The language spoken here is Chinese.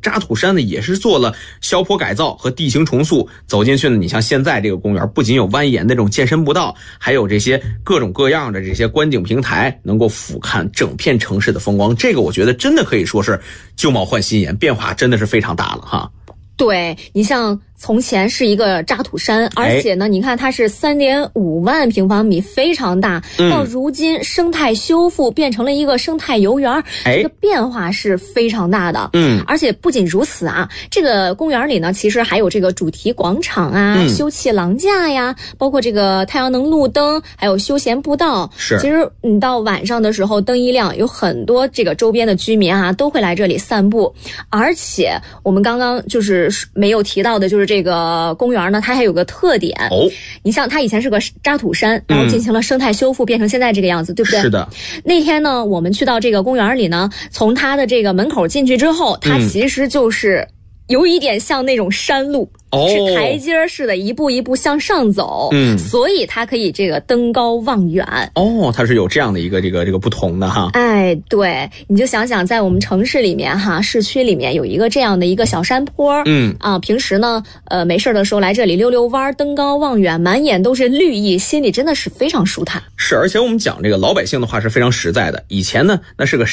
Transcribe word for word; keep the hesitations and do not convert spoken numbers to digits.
渣土山呢也是做了消坡改造和地形重塑。走进去呢，你像现在这个公园不仅有蜿蜒的这种健身步道，还有这些各种各样的这些观景平台，能够俯瞰整片城市的风光。这个我觉得真的可以说是旧貌换新颜，变化真的是非常大了哈。 对，你像从前是一个渣土山，而且呢，你看它是 三点五万平方米，非常大。嗯、到如今生态修复变成了一个生态游园，这个变化是非常大的。嗯，而且不仅如此啊，这个公园里呢，其实还有这个主题广场啊、嗯、休憩廊架呀，包括这个太阳能路灯，还有休闲步道。 是， 其实你到晚上的时候灯一亮，有很多这个周边的居民啊都会来这里散步。而且我们刚刚就是没有提到的，就是这个公园呢，它还有个特点哦。你像它以前是个渣土山，然后进行了生态修复，变成现在这个样子，对不对？ 是的。 那天呢，我们去到这个公园里呢，从它的这个门口进去之后，它其实就是有一点像那种山路。哦，是台阶式的，一步一步向上走，嗯，所以它可以这个登高望远。 哦，它是有这样的一个这个这个不同的哈。 哎，对，你就想想，在我们城市里面哈，市区里面有一个这样的一个小山坡，嗯啊，平时呢，呃，没事的时候来这里溜溜弯，登高望远，满眼都是绿意，心里真的是非常舒坦。 是，而且我们讲这个老百姓的话是非常实在的。以前呢，那是个